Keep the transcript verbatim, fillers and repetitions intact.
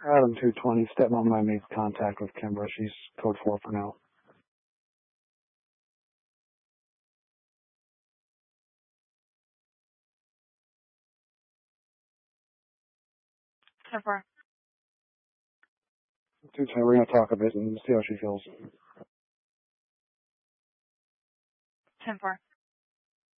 Adam two twenty, stepmom and I made contact with Kimbra. She's code four for now. ten four. two twenty, we're going to talk a bit and see how she feels. ten four.